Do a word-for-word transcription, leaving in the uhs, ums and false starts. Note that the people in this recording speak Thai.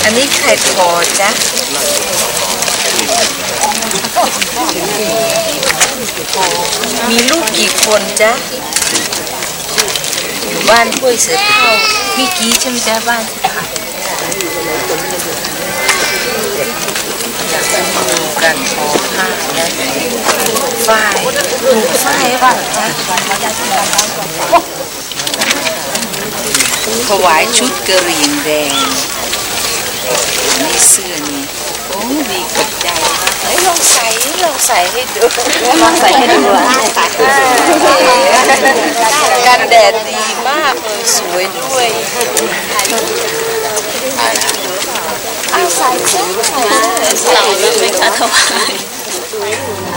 อันนี้ไข่ทอดจ้ะมีลูกกี่คนจ๊ะอยู่บ้านห้วยเสือเท่าพี่กี้ใช่ไหมจ๊ะบ้านค่ะอยากจะดูการทอผ้าและฝ้ายปลูกฝ้ายบ้างจ๊ะถวายชุดกระเหรี่ยงแดงนี่เสื้อนี่โอ้ดีกับใจเฮ้ยลองใส่ลองใส่ให้ดูลองใส่ให้ดูกันแดดดีมากเลยสวยด้วยเอาใส่เสื้อใส่ใส่แล้วไม่คะถวาย